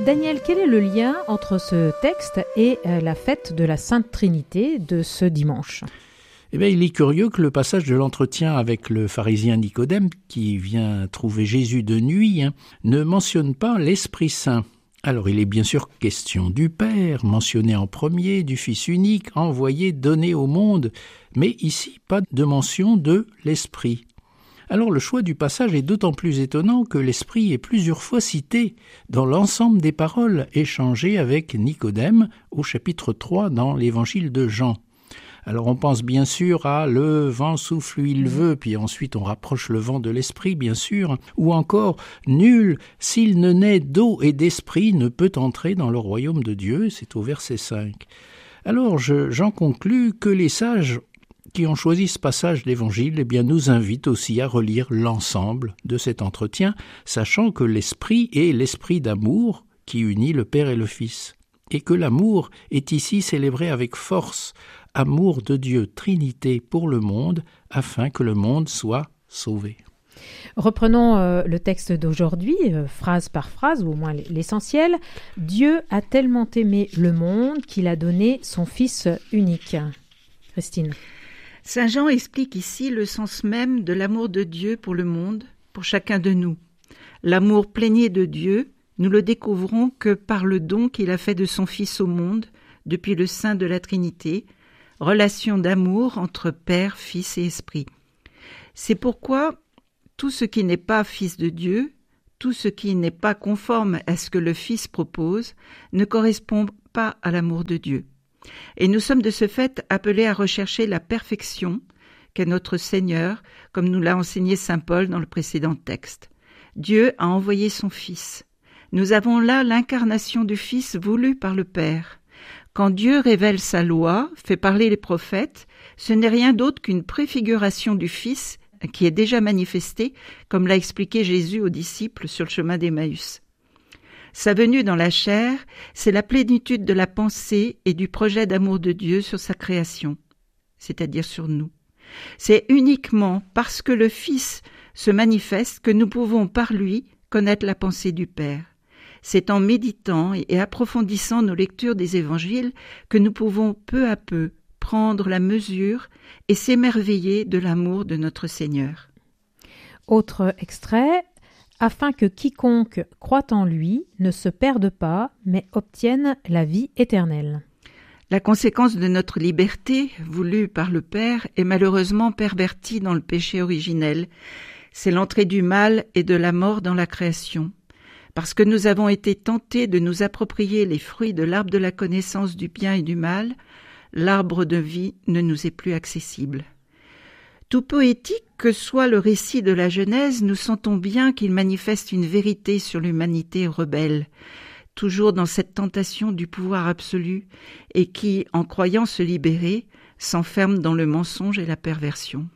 Daniel, quel est le lien entre ce texte et la fête de la Sainte Trinité de ce dimanche ? Eh bien, il est curieux que le passage de l'entretien avec le pharisien Nicodème, qui vient trouver Jésus de nuit, ne mentionne pas l'Esprit Saint. Alors, il est bien sûr question du Père, mentionné en premier, du Fils unique, envoyé, donné au monde, mais ici, pas de mention de l'Esprit. Alors, le choix du passage est d'autant plus étonnant que l'Esprit est plusieurs fois cité dans l'ensemble des paroles échangées avec Nicodème au chapitre 3 dans l'Évangile de Jean. Alors on pense bien sûr à le vent souffle où il veut, puis ensuite on rapproche le vent de l'esprit bien sûr, ou encore nul s'il ne naît d'eau et d'esprit ne peut entrer dans le royaume de Dieu, c'est au verset 5. Alors j'en conclus que les sages qui ont choisi ce passage de l'Évangile eh bien, nous invitent aussi à relire l'ensemble de cet entretien, sachant que l'esprit est l'esprit d'amour qui unit le Père et le Fils, et que l'amour est ici célébré avec force, amour de Dieu, Trinité pour le monde, afin que le monde soit sauvé. Reprenons le texte d'aujourd'hui, phrase par phrase, ou au moins l'essentiel. « Dieu a tellement aimé le monde qu'il a donné son Fils unique ». Christine. Saint Jean explique ici le sens même de l'amour de Dieu pour le monde, pour chacun de nous. L'amour plénier de Dieu, nous le découvrons que par le don qu'il a fait de son Fils au monde, depuis le sein de la Trinité, relation d'amour entre Père, Fils et Esprit. C'est pourquoi tout ce qui n'est pas Fils de Dieu, tout ce qui n'est pas conforme à ce que le Fils propose, ne correspond pas à l'amour de Dieu. Et nous sommes de ce fait appelés à rechercher la perfection qu'est notre Seigneur, comme nous l'a enseigné saint Paul dans le précédent texte. Dieu a envoyé son Fils. Nous avons là l'incarnation du Fils voulu par le Père. Quand Dieu révèle sa loi, fait parler les prophètes, ce n'est rien d'autre qu'une préfiguration du Fils qui est déjà manifestée, comme l'a expliqué Jésus aux disciples sur le chemin d'Emmaüs. Sa venue dans la chair, c'est la plénitude de la pensée et du projet d'amour de Dieu sur sa création, c'est-à-dire sur nous. C'est uniquement parce que le Fils se manifeste que nous pouvons par lui connaître la pensée du Père. C'est en méditant et approfondissant nos lectures des évangiles que nous pouvons peu à peu prendre la mesure et s'émerveiller de l'amour de notre Seigneur. Autre extrait, afin que quiconque croit en lui ne se perde pas, mais obtienne la vie éternelle. La conséquence de notre liberté, voulue par le Père, est malheureusement pervertie dans le péché originel. C'est l'entrée du mal et de la mort dans la création. Parce que nous avons été tentés de nous approprier les fruits de l'arbre de la connaissance du bien et du mal, l'arbre de vie ne nous est plus accessible. Tout poétique que soit le récit de la Genèse, nous sentons bien qu'il manifeste une vérité sur l'humanité rebelle, toujours dans cette tentation du pouvoir absolu, et qui, en croyant se libérer, s'enferme dans le mensonge et la perversion.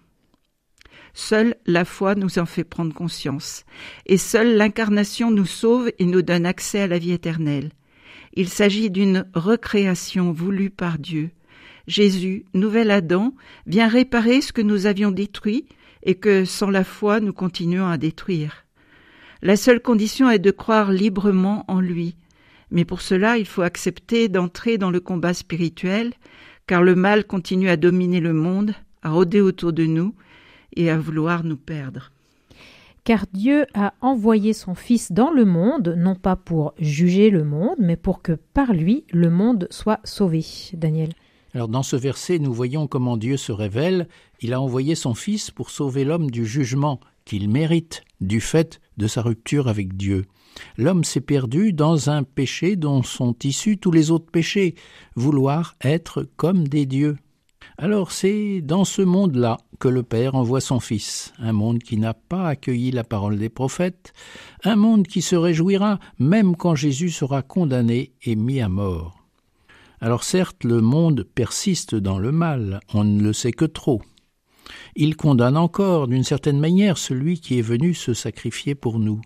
Seule la foi nous en fait prendre conscience, et seule l'incarnation nous sauve et nous donne accès à la vie éternelle. Il s'agit d'une recréation voulue par Dieu. Jésus, nouvel Adam, vient réparer ce que nous avions détruit et que, sans la foi, nous continuons à détruire. La seule condition est de croire librement en lui, mais pour cela, il faut accepter d'entrer dans le combat spirituel, car le mal continue à dominer le monde, à rôder autour de nous, et à vouloir nous perdre. Car Dieu a envoyé son Fils dans le monde, non pas pour juger le monde, mais pour que par lui, le monde soit sauvé. Daniel. Alors dans ce verset, nous voyons comment Dieu se révèle. Il a envoyé son Fils pour sauver l'homme du jugement qu'il mérite du fait de sa rupture avec Dieu. L'homme s'est perdu dans un péché dont sont issus tous les autres péchés, vouloir être comme des dieux. Alors c'est dans ce monde-là que le Père envoie son Fils, un monde qui n'a pas accueilli la parole des prophètes, un monde qui se réjouira même quand Jésus sera condamné et mis à mort. Alors certes, le monde persiste dans le mal, on ne le sait que trop. Il condamne encore, d'une certaine manière, celui qui est venu se sacrifier pour nous.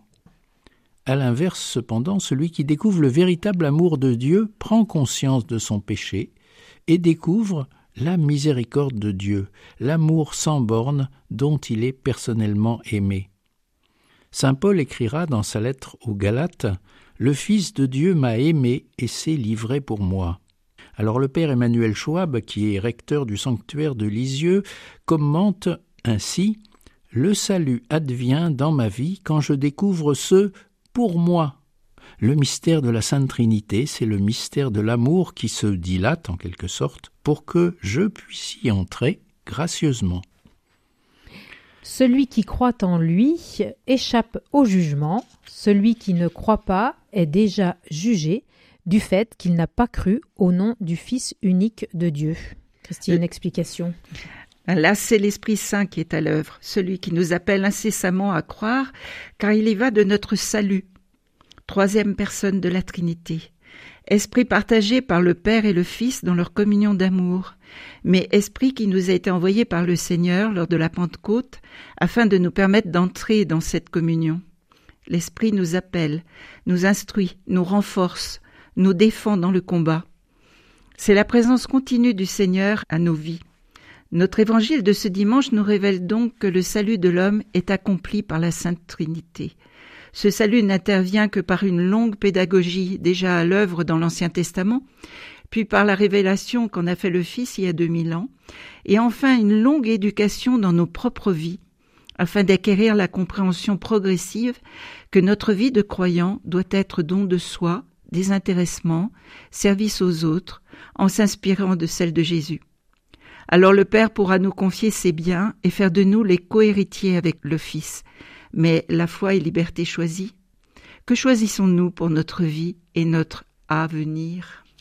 À l'inverse, cependant, celui qui découvre le véritable amour de Dieu prend conscience de son péché et découvre la miséricorde de Dieu, l'amour sans bornes dont il est personnellement aimé. Saint Paul écrira dans sa lettre aux Galates « Le Fils de Dieu m'a aimé et s'est livré pour moi ». Alors le père Emmanuel Schwab, qui est recteur du sanctuaire de Lisieux, commente ainsi « Le salut advient dans ma vie quand je découvre ce « pour moi ». Le mystère de la Sainte Trinité, c'est le mystère de l'amour qui se dilate en quelque sorte pour que je puisse y entrer gracieusement. Celui qui croit en lui échappe au jugement, celui qui ne croit pas est déjà jugé du fait qu'il n'a pas cru au nom du Fils unique de Dieu. Christine, une explication. Là, c'est l'Esprit Saint qui est à l'œuvre, celui qui nous appelle incessamment à croire, car il y va de notre salut. Troisième personne de la Trinité. Esprit partagé par le Père et le Fils dans leur communion d'amour, mais esprit qui nous a été envoyé par le Seigneur lors de la Pentecôte, afin de nous permettre d'entrer dans cette communion. L'Esprit nous appelle, nous instruit, nous renforce, nous défend dans le combat. C'est la présence continue du Seigneur à nos vies. Notre évangile de ce dimanche nous révèle donc que le salut de l'homme est accompli par la Sainte Trinité. Ce salut n'intervient que par une longue pédagogie déjà à l'œuvre dans l'Ancien Testament, puis par la révélation qu'en a fait le Fils il y a 2000 ans, et enfin une longue éducation dans nos propres vies, afin d'acquérir la compréhension progressive que notre vie de croyant doit être don de soi, désintéressement, service aux autres, en s'inspirant de celle de Jésus. Alors le Père pourra nous confier ses biens et faire de nous les co-héritiers avec le Fils. Mais la foi et liberté choisie, que choisissons-nous pour notre vie et notre avenir ?